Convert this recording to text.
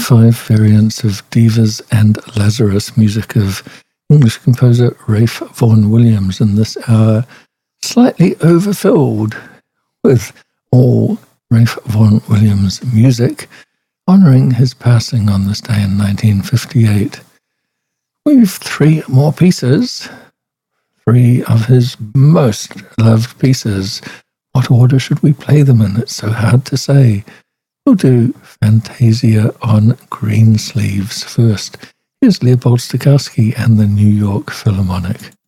5 variants of Divas and Lazarus, music of English composer Ralph Vaughan Williams, in this hour slightly overfilled with all Ralph Vaughan Williams music, honouring his passing on this day in 1958. We've 3 more pieces, 3 of his most loved pieces. What order should we play them in? It's so hard to say. We'll do Fantasia on Greensleeves first. Here's Leopold Stokowski and the New York Philharmonic.